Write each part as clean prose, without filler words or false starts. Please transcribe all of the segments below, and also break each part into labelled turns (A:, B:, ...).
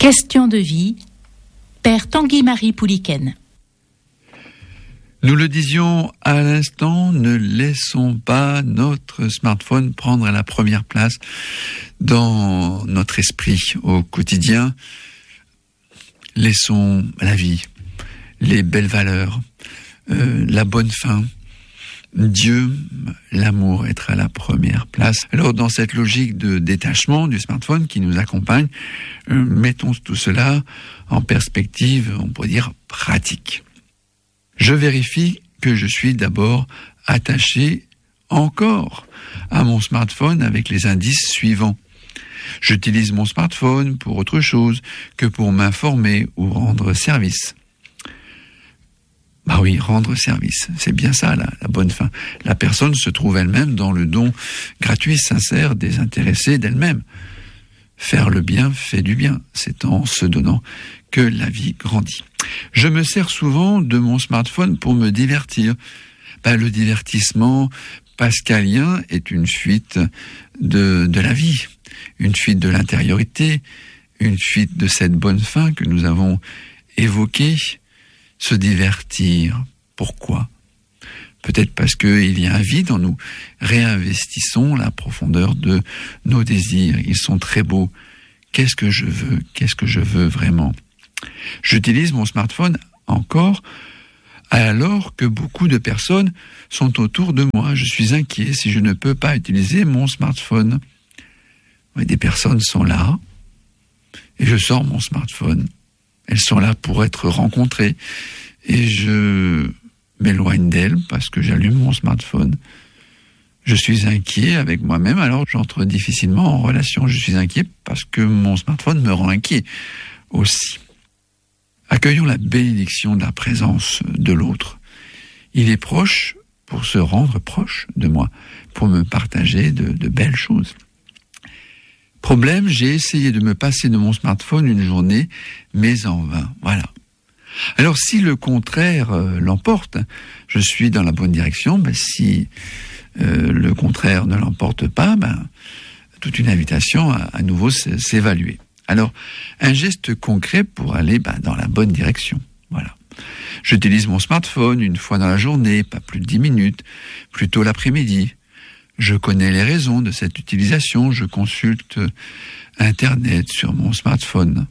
A: Question de vie, Père Tanguy-Marie Pouliken.
B: Nous le disions à l'instant, ne laissons pas notre smartphone prendre la première place dans notre esprit au quotidien. Laissons la vie, les belles valeurs, la bonne fin. Dieu, l'amour être à la première place. Alors dans cette logique de détachement du smartphone qui nous accompagne, mettons tout cela en perspective, on pourrait dire pratique. Je vérifie que je suis d'abord attaché encore à mon smartphone avec les indices suivants. J'utilise mon smartphone pour autre chose que pour m'informer ou rendre service. Bah oui, rendre service, c'est bien ça la bonne fin. La personne se trouve elle-même dans le don gratuit, sincère, désintéressé d'elle-même. Faire le bien fait du bien, c'est en se donnant que la vie grandit. Je me sers souvent de mon smartphone pour me divertir. Le divertissement pascalien est une fuite de la vie, une fuite de l'intériorité, une fuite de cette bonne fin que nous avons évoquée. Se divertir. Pourquoi ? Peut-être parce qu'il y a un vide en nous. Réinvestissons la profondeur de nos désirs. Ils sont très beaux. Qu'est-ce que je veux ? Qu'est-ce que je veux vraiment ? J'utilise mon smartphone encore alors que beaucoup de personnes sont autour de moi. Je suis inquiet si je ne peux pas utiliser mon smartphone. Oui, des personnes sont là et je sors mon smartphone. Elles sont là pour être rencontrées et je m'éloigne d'elles parce que j'allume mon smartphone. Je suis inquiet avec moi-même, alors j'entre difficilement en relation. Je suis inquiet parce que mon smartphone me rend inquiet aussi. Accueillons la bénédiction de la présence de l'autre. Il est proche pour se rendre proche de moi, pour me partager de belles choses. Problème, j'ai essayé de me passer de mon smartphone une journée, mais en vain. Voilà. Alors si le contraire l'emporte, je suis dans la bonne direction. Si le contraire ne l'emporte pas, toute une invitation à nouveau s'évaluer. Alors, un geste concret pour aller dans la bonne direction. Voilà. J'utilise mon smartphone une fois dans la journée, pas plus de 10 minutes, plutôt l'après-midi. Je connais les raisons de cette utilisation, je consulte Internet sur mon smartphone.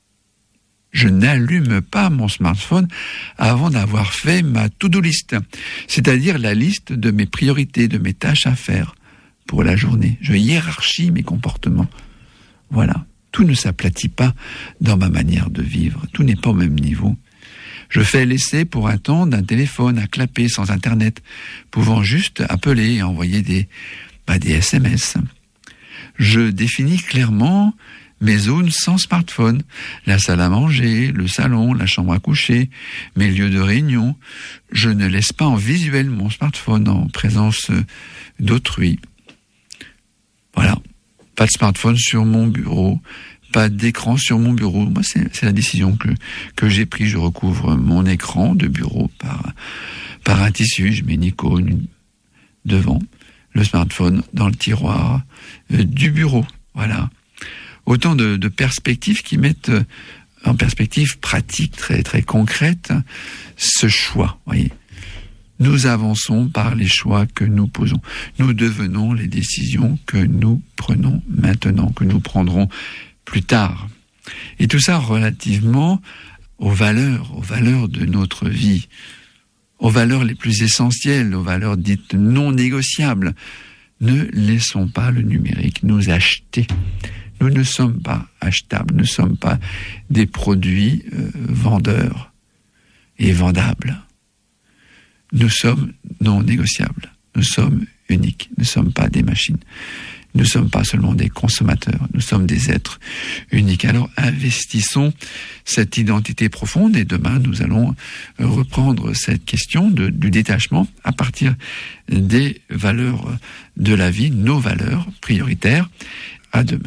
B: Je n'allume pas mon smartphone avant d'avoir fait ma to-do list, c'est-à-dire la liste de mes priorités, de mes tâches à faire pour la journée. Je hiérarchie mes comportements. Voilà. Tout ne s'aplatit pas dans ma manière de vivre. Tout n'est pas au même niveau. Je fais l'essai pour un temps d'un téléphone à clapper sans Internet, pouvant juste appeler et envoyer des SMS. Je définis clairement mes zones sans smartphone, la salle à manger, le salon, la chambre à coucher, mes lieux de réunion. Je ne laisse pas en visuel mon smartphone en présence d'autrui. Voilà, pas de smartphone sur mon bureau, pas d'écran sur mon bureau. Moi, c'est la décision que j'ai prise. Je recouvre mon écran de bureau par un tissu. Je mets une icône devant, le smartphone dans le tiroir du bureau. Voilà. Autant de perspectives qui mettent en perspective pratique, très, très concrète, ce choix. Voyez. Nous avançons par les choix que nous posons. Nous devenons les décisions que nous prenons maintenant, que nous prendrons plus tard. Et tout ça relativement aux valeurs de notre vie, aux valeurs les plus essentielles, aux valeurs dites non négociables. Ne laissons pas le numérique nous acheter. Nous ne sommes pas achetables, nous ne sommes pas des produits vendeurs et vendables. Nous sommes non négociables, nous sommes uniques, nous ne sommes pas des machines. Nous ne sommes pas seulement des consommateurs, nous sommes des êtres uniques. Alors investissons cette identité profonde et demain nous allons reprendre cette question du détachement à partir des valeurs de la vie, nos valeurs prioritaires. À demain.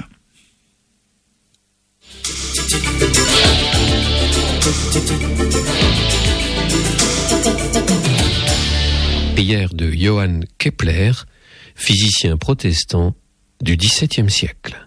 C: Prière de Johann Kepler, physicien protestant du XVIIe siècle.